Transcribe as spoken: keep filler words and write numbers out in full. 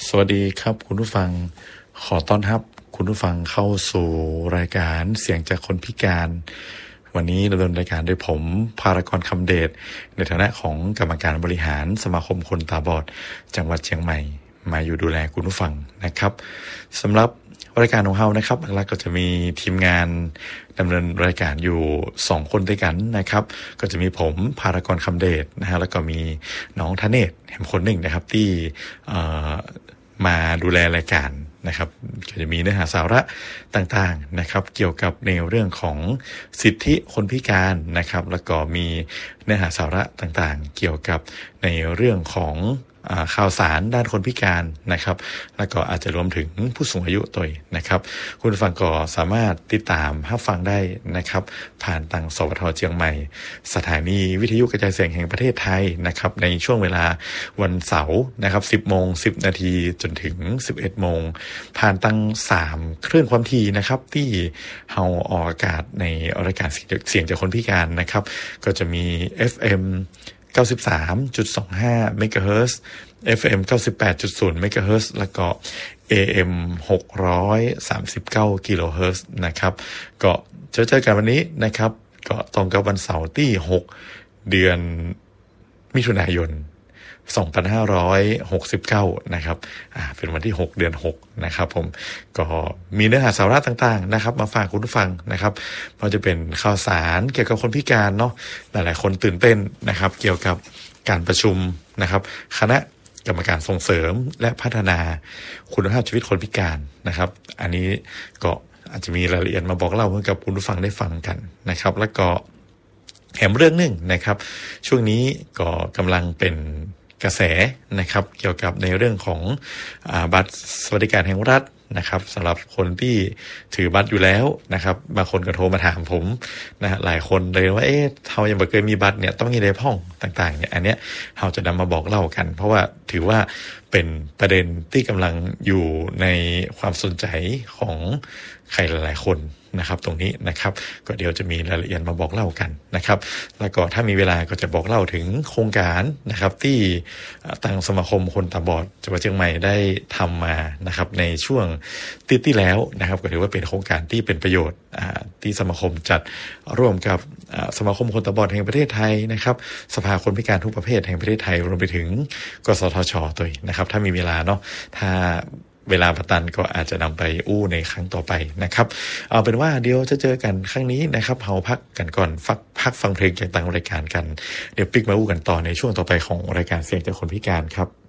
สวัสดีครับคุณผู้ฟังขอต้อนรับคุณผู้ฟังเข้าสู่รายการเสียงจากคนพิการวันนี้ดำเนินรายการโดยผมภารกรคำเดชในฐานะของกรรมการบริหารสมาคมคนตาบอดจังหวัดเชียงใหม่มาอยู่ดูแลคุณผู้ฟังนะครับสำหรับรายการของเรานะครับหลักๆก็จะมีทีมงานดำเนินรายการอยู่สองคนด้วยกันนะครับก็จะมีผมภารกรคำเดชนะฮะแล้วก็มีน้องธเนศแหมคนหนึ่งนะครับที่มาดูแลรายการนะครับก็จะมีเนื้อหาสาระต่างๆนะครับเกี่ยวกับในเรื่องของสิทธิคนพิการนะครับแล้วก็มีเนื้อหาสาระต่างๆเกี่ยวกับในเรื่องของข่าวสารด้านคนพิการนะครับแล้วก็อาจจะรวมถึงผู้สูงอายุตัวนะครับคุณผู้ฟังก็สามารถติดตามรับฟังได้นะครับผ่านทางสวทเชียงใหม่สถานีวิทยุกระจายเสียงแห่งประเทศไทยนะครับในช่วงเวลาวันเสาร์นะครับ สิบโมงสิบนาทีจนถึง สิบเอ็ดโมงผ่านทางสามคลื่นความถี่นะครับที่เฮาออกอากาศในรายการเสียงจากคนพิการนะครับก็จะมี เอฟ เอ็มเก้าสิบสามจุดสองห้า เมกะเฮิรตซ์ เอฟ เอ็ม เก้าสิบแปดจุดศูนย์ เมกะเฮิรตซ์แล้วก็ เอ เอ็ม หกร้อยสามสิบเก้า กิโลเฮิรตซ์นะครับก็เจอเจอกันวันนี้นะครับก็ตรงกับวันเสาร์ที่หกเดือนมิถุนายนสองพันห้าร้อยหกสิบเก้านะครับอ่าเป็นวันที่หกเดือนหกนะครับผมก็มีเนื้อหาสาระต่างๆนะครับมาฝากคุณผู้ฟังนะครับเพราะจะเป็นข่าวสารเกี่ยวกับคนพิการเนาะหลายๆคนตื่นเต้นนะครับเกี่ยวกับการประชุมนะครับคณะกรรมการส่งเสริมและพัฒนาคุณภาพชีวิตคนพิการนะครับอันนี้ก็อาจจะมีรายละเอียดมาบอกเล่าให้กับคุณผู้ฟังได้ฟังกันนะครับแล้วก็แถมเรื่องหนึ่งนะครับช่วงนี้ก็กำลังเป็นกระแสนะครับเกี่ยวกับในเรื่องของอ่าบัตรสวัสดิการแห่งรัฐนะครับสำหรับคนที่ถือบัตรอยู่แล้วนะครับบางคนก็โทรมาถามผมนะฮะหลายคนเลยว่าเอ๊ะเรายังไม่เคยมีบัตรเนี่ยต้องมีอะไรพ้องต่างๆเนี่ยอันเนี้ยเราจะนำมาบอกเล่ากันเพราะว่าถือว่าเป็นประเด็นที่กำลังอยู่ในความสนใจของใครหลายๆคนนะครับตรงนี้นะครับก็เดี๋ยวจะมีรายละเอียดมาบอกเล่ากันนะครับแล้วก็ถ้ามีเวลาก็จะบอกเล่าถึงโครงการนะครับที่ทางสมาคมคนตาบอดจังหวัดเชียงใหม่ได้ทำมานะครับในช่วงที่ที่แล้วนะครับก็ถือว่าเป็นโครงการที่เป็นประโยชน์ที่สมาคมจัดร่วมกับสมาคมคนตาบอดแห่งประเทศไทยนะครับสภาคนพิการทุกประเภทแห่งประเทศไทยรวมไปถึงกสทช.ตัวนะครับถ้ามีเวลาเนาะถ้าเวลาประตันก็อาจจะนำไปอู้ในครั้งต่อไปนะครับเอาเป็นว่าเดี๋ยวจะเจอกันครั้งนี้นะครับเฮาพักกันก่อนฟักพักฟังเพลงจากต่างรายการกันเดี๋ยวปิกมาอู้กันต่อในช่วงต่อไปของรายการเสียงจากคนพิการครับ